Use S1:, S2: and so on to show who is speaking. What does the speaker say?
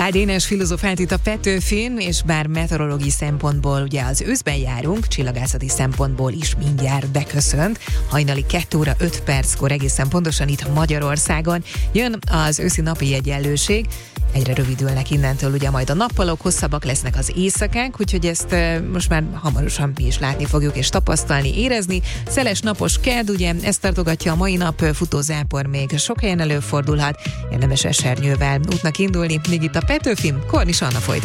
S1: Pál Dénes filozofált itt a Petőfin, és bár meteorológiai szempontból ugye az őszben járunk, csillagászati szempontból is mindjárt beköszönt. Hajnali 2 óra 5 perckor egészen pontosan itt Magyarországon jön az őszi napi egyenlőség. Egyre rövidülnek innentől ugye majd a nappalok, hosszabbak lesznek az éjszakák, úgyhogy ezt most már hamarosan mi is látni fogjuk és tapasztalni, érezni. Szeles napos kedd, ugye ezt tartogatja a mai nap, futózápor még sok helyen előfordulhat, érdemes esernyővel útnak indulni, míg itt a Petőfin, Kornis Anna folytatja.